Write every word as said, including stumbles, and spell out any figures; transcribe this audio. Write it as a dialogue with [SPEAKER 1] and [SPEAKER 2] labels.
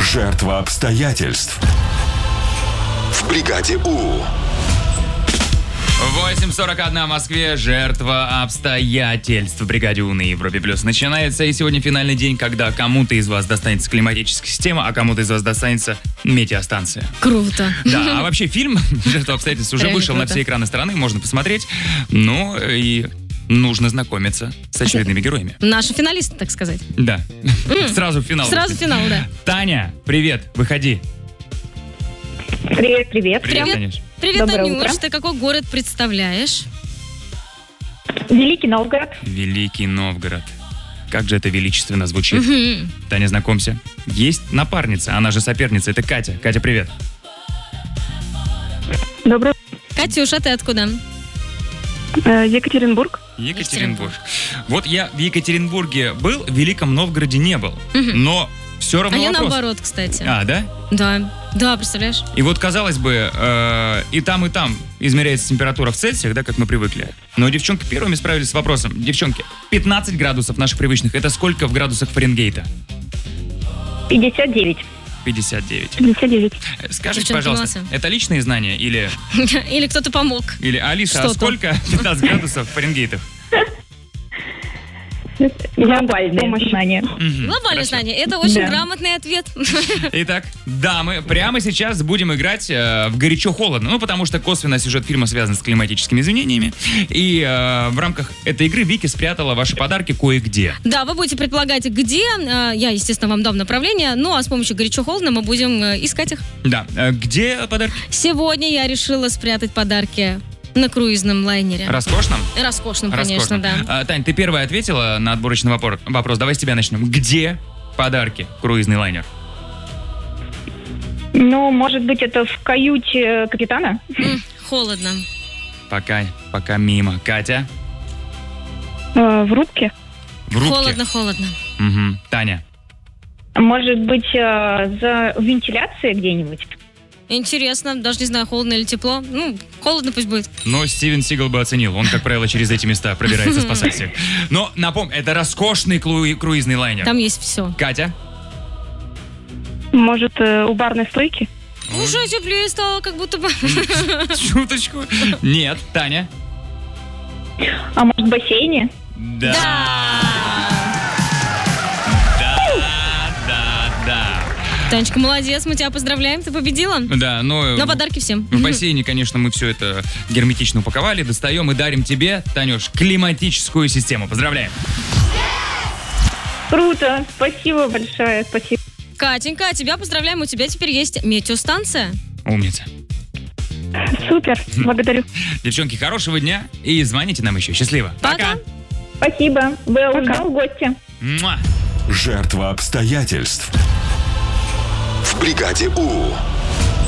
[SPEAKER 1] Жертва обстоятельств. В бригаде У.
[SPEAKER 2] восемь сорок один в Москве. Жертва обстоятельств. В бригаде У на Европе Плюс начинается. И сегодня финальный день, когда кому-то из вас достанется климатическая система, а кому-то из вас достанется метеостанция.
[SPEAKER 3] Круто.
[SPEAKER 2] Да, а вообще фильм «Жертва обстоятельств» уже
[SPEAKER 3] Реально
[SPEAKER 2] вышел
[SPEAKER 3] круто.
[SPEAKER 2] на все экраны страны, можно посмотреть. Ну и нужно знакомиться с очередными героями.
[SPEAKER 3] Наши финалисты, так сказать.
[SPEAKER 2] Да. Сразу в финал.
[SPEAKER 3] Сразу финал, да.
[SPEAKER 2] Таня, привет, выходи.
[SPEAKER 4] Привет, привет.
[SPEAKER 2] Привет,
[SPEAKER 3] Привет.
[SPEAKER 2] Танюш.
[SPEAKER 3] Привет,
[SPEAKER 4] Доброе
[SPEAKER 3] Танюш.
[SPEAKER 4] утро.
[SPEAKER 3] Ты какой город представляешь?
[SPEAKER 4] Великий Новгород.
[SPEAKER 2] Великий Новгород. Как же это величественно звучит.
[SPEAKER 3] Мгм.
[SPEAKER 2] Таня, знакомься. Есть напарница, она же соперница, это Катя. Катя, привет.
[SPEAKER 4] Доброе
[SPEAKER 3] Катюша, ты откуда?
[SPEAKER 4] утро. Екатеринбург.
[SPEAKER 2] Екатеринбург. Вот я в Екатеринбурге был, в Великом Новгороде не был. Но все
[SPEAKER 3] А
[SPEAKER 2] равно
[SPEAKER 3] я
[SPEAKER 2] вопрос.
[SPEAKER 3] наоборот, кстати.
[SPEAKER 2] А, да?
[SPEAKER 3] Да, да, представляешь?
[SPEAKER 2] И вот, казалось бы, э, и там, и там измеряется температура в Цельсиях, да, как мы привыкли. Но девчонки первыми справились с вопросом. Девчонки, пятнадцать градусов наших привычных, это сколько в градусах Фаренгейта?
[SPEAKER 4] пятьдесят девять.
[SPEAKER 2] пятьдесят девять.
[SPEAKER 4] пятьдесят девять.
[SPEAKER 2] Э, Скажите,
[SPEAKER 3] Девчонки,
[SPEAKER 2] пожалуйста,
[SPEAKER 3] молодцы.
[SPEAKER 2] это личные знания или...
[SPEAKER 3] Или кто-то помог.
[SPEAKER 2] Или Алиса, а
[SPEAKER 3] Что-то.
[SPEAKER 2] сколько пятнадцать градусов Фаренгейтов?
[SPEAKER 4] Глобальное знание.
[SPEAKER 2] Мгм,
[SPEAKER 3] Глобальное
[SPEAKER 2] хорошо.
[SPEAKER 3] знание. Это очень
[SPEAKER 4] Да.
[SPEAKER 3] грамотный ответ.
[SPEAKER 2] Итак, дамы, прямо сейчас будем играть э, в горячо-холодно. Ну, потому что косвенно сюжет фильма связан с климатическими изменениями. И э, в рамках этой игры Вики спрятала ваши подарки кое-где.
[SPEAKER 3] Да, вы будете предполагать, где. Э, Я, естественно, вам дам направление. Ну, а с помощью горячо-холодно мы будем э, искать их.
[SPEAKER 2] Да, э, где подарки?
[SPEAKER 3] Сегодня я решила спрятать подарки на круизном лайнере.
[SPEAKER 2] Роскошном?
[SPEAKER 3] Роскошным, конечно,
[SPEAKER 2] Роскошном.
[SPEAKER 3] да.
[SPEAKER 2] А, Тань, ты первая ответила на отборочный вопор- вопрос. Давай с тебя начнем. Где подарки? Круизный лайнер.
[SPEAKER 4] Ну, может быть, это в каюте капитана?
[SPEAKER 3] М, Холодно.
[SPEAKER 2] Пока, пока мимо. Катя?
[SPEAKER 4] Э, В рубке?
[SPEAKER 2] В рубке?
[SPEAKER 3] Холодно, холодно.
[SPEAKER 2] Мгм. Таня?
[SPEAKER 4] Может быть, э, за вентиляцией где-нибудь?
[SPEAKER 3] Интересно, даже не знаю, холодно или тепло. Ну, холодно пусть будет.
[SPEAKER 2] Но Стивен Сигал бы оценил. Он, как правило, через эти места пробирается спасать всех. Но, напомню, это роскошный клу- круизный лайнер.
[SPEAKER 3] Там есть все.
[SPEAKER 2] Катя?
[SPEAKER 4] Может, э, у барной стойки?
[SPEAKER 3] Уже теплее стало, как будто бы.
[SPEAKER 2] Чуточку. Нет. Таня?
[SPEAKER 4] А может, в бассейне?
[SPEAKER 2] Да. Да, да, да.
[SPEAKER 3] Танечка, молодец, мы тебя поздравляем, ты победила.
[SPEAKER 2] Да, но...
[SPEAKER 3] Но подарки всем.
[SPEAKER 2] В бассейне, конечно, мы все это герметично упаковали, достаем и дарим тебе, Танюш, климатическую систему. Поздравляем.
[SPEAKER 4] Круто. Спасибо большое. Спасибо.
[SPEAKER 3] Катенька, тебя поздравляем, у тебя теперь есть метеостанция.
[SPEAKER 2] Умница.
[SPEAKER 4] Супер. Благодарю.
[SPEAKER 2] Девчонки, хорошего дня и звоните нам еще. Счастливо.
[SPEAKER 3] Пока.
[SPEAKER 4] Спасибо. Был ждал в гости.
[SPEAKER 2] Муа.
[SPEAKER 1] Жертва обстоятельств. В бригаде У.